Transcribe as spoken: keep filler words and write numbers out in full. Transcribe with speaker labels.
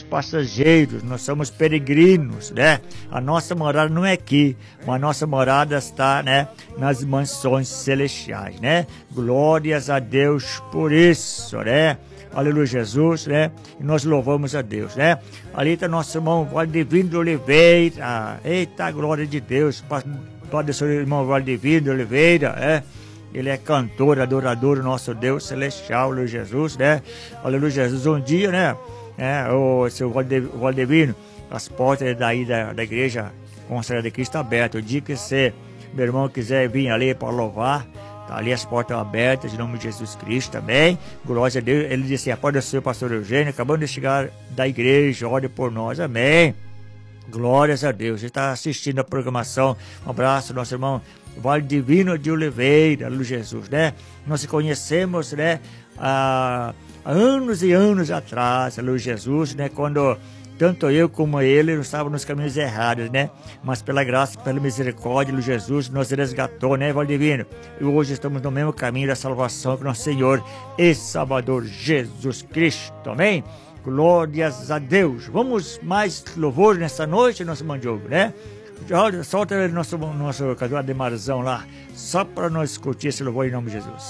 Speaker 1: passageiros, nós somos peregrinos, né? A nossa morada não é aqui, mas a nossa morada está, né, nas mansões celestiais, né? Glórias a Deus por isso, né? Aleluia, Jesus, né? E nós louvamos a Deus, né? Ali está nosso irmão Valdivino de Oliveira. Eita, glória de Deus. Pode ser o irmão Valdivino de Oliveira, né? Ele é cantor, adorador do nosso Deus celestial, aleluia, Jesus, né? Aleluia, Jesus. Um dia, né? É, o seu Valdivino, as portas daí da, da igreja Consagrada de Cristo abertas. O dia que você, meu irmão, quiser vir ali para louvar, tá ali as portas abertas, em nome de Jesus Cristo também. Glória a Deus. Ele disse: pode ser o pastor Eugênio, acabando de chegar da igreja, ore por nós. Amém. Glórias a Deus. Você está assistindo a programação. Um abraço, nosso irmão Valdivino de Oliveira, aleluia, Jesus, né? Nós conhecemos, né, há anos e anos atrás, aleluia, Jesus, né? Quando tanto eu como ele não estávamos nos caminhos errados, né? Mas pela graça, pela misericórdia de Jesus, nos resgatou, né, Valdivino? E hoje estamos no mesmo caminho da salvação com nosso Senhor e Salvador Jesus Cristo, amém? Glórias a Deus. Vamos mais louvor nessa noite, nosso irmão Diogo, né? Solta o nosso, nosso cantor Ademarzão lá, só para nós curtir esse louvor em nome de Jesus.